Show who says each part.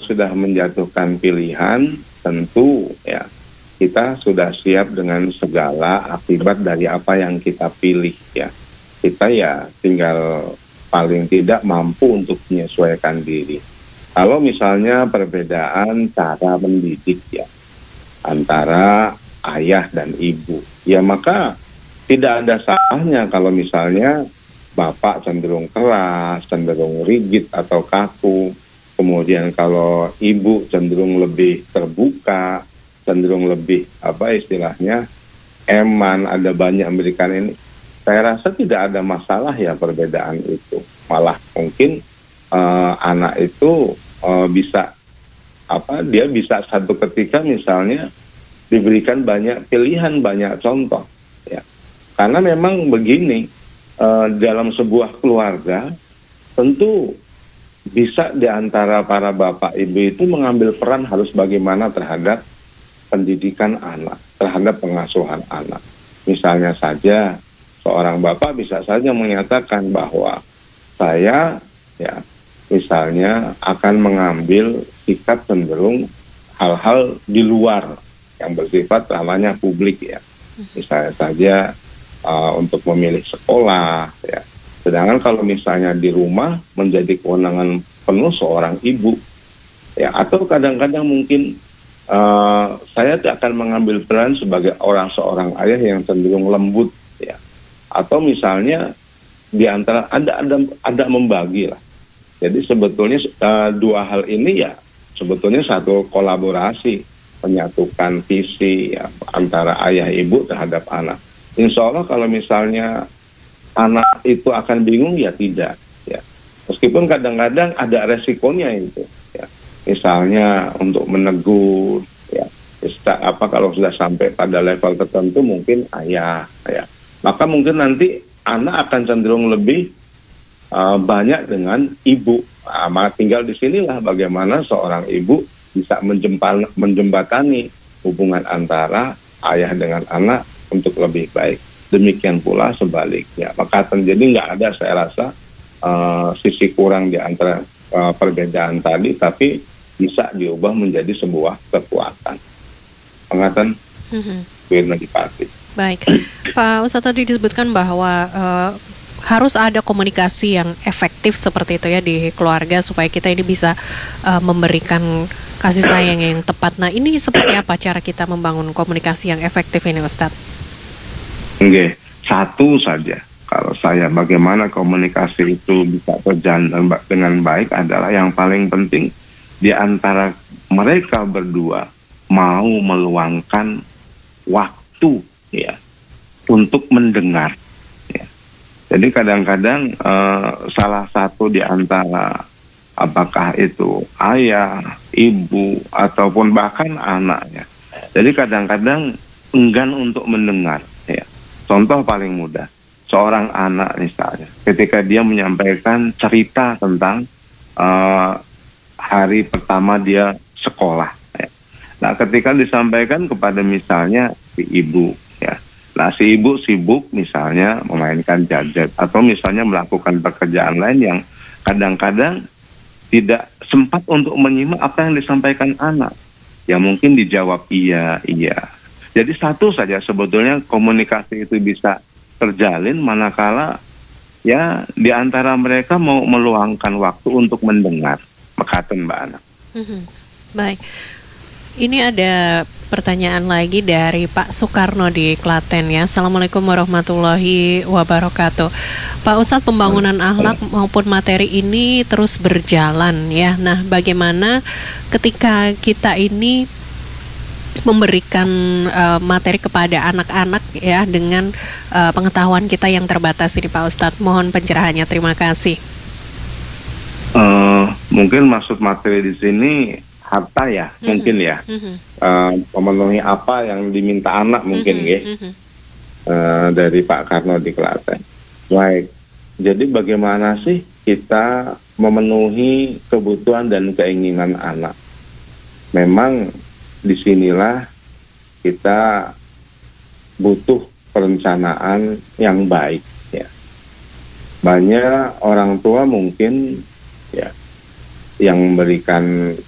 Speaker 1: sudah menjatuhkan pilihan, tentu ya kita sudah siap dengan segala akibat dari apa yang kita pilih ya. Kita ya tinggal paling tidak mampu untuk menyesuaikan diri. Kalau misalnya perbedaan cara mendidik ya antara ayah dan ibu, ya maka tidak ada salahnya kalau misalnya bapak cenderung keras, cenderung rigid atau kaku. Kemudian kalau ibu cenderung lebih terbuka, cenderung lebih istilahnya eman, ada banyak memberikan ini. Saya rasa tidak ada masalah ya perbedaan itu. Malah mungkin anak itu bisa dia bisa satu ketika misalnya diberikan banyak pilihan, banyak contoh ya. Karena memang begini, dalam sebuah keluarga tentu bisa di antara para bapak ibu itu mengambil peran harus bagaimana terhadap pendidikan anak, terhadap pengasuhan anak. Misalnya saja seorang bapak bisa saja menyatakan bahwa saya ya misalnya akan mengambil sikap cenderung hal-hal di luar yang bersifat namanya publik ya. Misalnya saja untuk memilih sekolah ya. Sedangkan kalau misalnya di rumah menjadi kewenangan penuh seorang ibu ya, atau kadang-kadang mungkin saya akan mengambil peran sebagai seorang ayah yang cenderung lembut ya, atau misalnya di antara ada membagi lah. Jadi sebetulnya dua hal ini ya sebetulnya satu kolaborasi menyatukan visi ya, antara ayah ibu terhadap anak. Insya Allah kalau misalnya anak itu akan bingung ya tidak ya, meskipun kadang-kadang ada resikonya itu ya. Misalnya untuk menegur ya, kalau sudah sampai pada level tertentu mungkin ayah ya, maka mungkin nanti anak akan cenderung lebih banyak dengan ibu. Maka tinggal di sinilah bagaimana seorang ibu bisa menjembatani hubungan antara ayah dengan anak untuk lebih baik. Demikian pula sebaliknya. Maka terjadi nggak ada saya rasa sisi kurang di antara perbedaan tadi, tapi bisa diubah menjadi sebuah kekuatan. Pengatan Wirna Dipati.
Speaker 2: Baik, Pak Ustadz tadi disebutkan bahwa harus ada komunikasi yang efektif seperti itu ya di keluarga supaya kita ini bisa memberikan kasih sayang yang tepat. Nah, ini seperti apa cara kita membangun komunikasi yang efektif ini, Ustadz?
Speaker 1: Oke, satu saja. Kalau saya bagaimana komunikasi itu bisa berjalan dengan baik adalah yang paling penting di antara mereka berdua mau meluangkan waktu ya untuk mendengar. Ya. Jadi kadang-kadang salah satu di antara apakah itu ayah, ibu ataupun bahkan anaknya. Jadi kadang-kadang enggan untuk mendengar. Ya. Contoh paling mudah, seorang anak misalnya, ketika dia menyampaikan cerita tentang hari pertama dia sekolah. Ya. Nah, ketika disampaikan kepada misalnya si ibu, ya, nah si ibu sibuk misalnya memainkan gadget atau misalnya melakukan pekerjaan lain yang kadang-kadang tidak sempat untuk menyimak apa yang disampaikan anak. Ya mungkin dijawab iya. Jadi satu saja sebetulnya komunikasi itu bisa terjalin manakala ya di antara mereka mau meluangkan waktu untuk mendengar. Mekaten Mbak Ana.
Speaker 2: Baik. Ini ada pertanyaan lagi dari Pak Soekarno di Klaten ya. Assalamualaikum warahmatullahi wabarakatuh. Pak Ustadz, pembangunan akhlak maupun materi ini terus berjalan ya. Nah, bagaimana ketika kita ini memberikan materi kepada anak-anak ya dengan pengetahuan kita yang terbatas ini Pak Ustadz, mohon pencerahannya, terima kasih.
Speaker 1: Mungkin maksud materi di sini harta ya, mungkin ya, memenuhi apa yang diminta anak mungkin dari Pak Karno di Klaten. Baik, jadi bagaimana sih kita memenuhi kebutuhan dan keinginan anak? Memang disinilah kita butuh perencanaan yang baik ya. Banyak orang tua mungkin ya yang memberikan